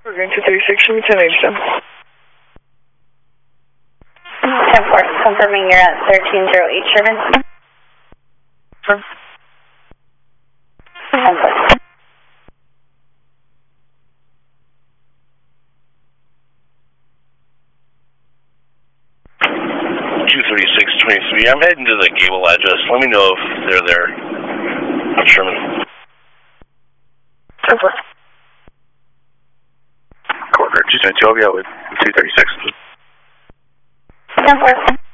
We're going to 36, show me 1087. 10-4, confirming you're at 1308 Sherman. Confirm. 10-4. I'm heading to the Gable address. Let me know if they're there. Sherman. 10-4. Corridor 272, I'll be out with 236. 10-4.